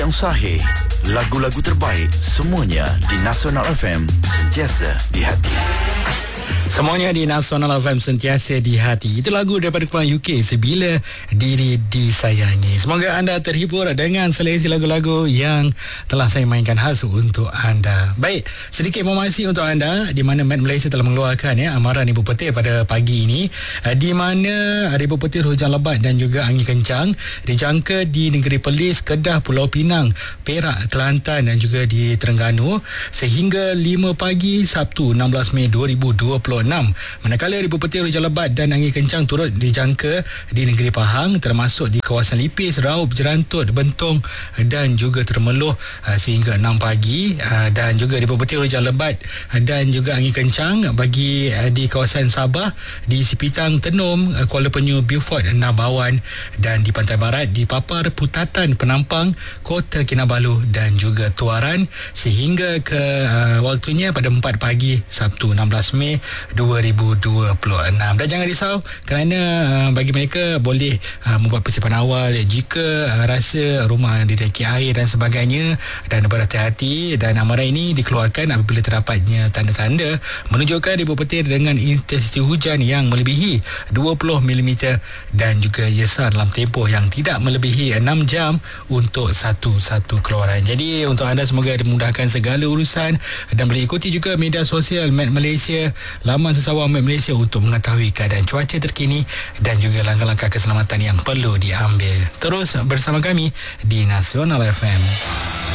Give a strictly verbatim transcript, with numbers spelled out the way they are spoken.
Yang sahih, lagu-lagu terbaik semuanya di Nasional F M, sentiasa di hati. Semuanya di Nasional F M, sentiasa di hati. Itu lagu daripada kumpulan U K, Sebila Diri Disayangi. Semoga anda terhibur dengan seleksi lagu-lagu yang telah saya mainkan khas untuk anda. Baik, sedikit informasi untuk anda di mana Met Malaysia telah mengeluarkan ya amaran ibu petir pada pagi ini, di mana ada ibu petir hujan lebat dan juga angin kencang dijangka di negeri Perlis, Kedah, Pulau Pinang, Perak, Kelantan dan juga di Terengganu sehingga lima pagi Sabtu enam belas Mei dua ribu dua puluh enam. Manakala ibu petir hujan lebat dan angin kencang turut dijangka di negeri Pahang, termasuk di kawasan Lipis, Raub, Jerantut, Bentong dan juga Temerloh sehingga enam pagi, dan juga ibu petir hujan lebat dan juga angin kencang bagi di kawasan Sabah, di Sipitang, Tenom, Kuala Penyu, Beaufort, Nabawan dan di pantai barat di Papar, Putatan, Penampang, Kota Kinabalu dan juga Tuaran sehingga ke uh, waktunya pada empat pagi Sabtu enam belas Mei dua ribu dua puluh enam. Dan jangan risau kerana uh, bagi mereka boleh uh, membuat persiapan awal jika uh, rasa rumah didaki air dan sebagainya, dan berhati-hati. Dan amaran ini dikeluarkan apabila terdapatnya tanda-tanda menunjukkan ibu petir dengan intensiti hujan yang melebihi dua puluh milimeter dan juga yesar dalam tempoh yang tidak melebihi enam jam untuk satu-satu keluaran. Jadi untuk anda semoga dimudahkan segala urusan dan boleh ikuti juga media sosial Met Malaysia, laman sesawang Met Malaysia untuk mengetahui keadaan cuaca terkini dan juga langkah-langkah keselamatan yang perlu diambil. Terus bersama kami di Nasional F M.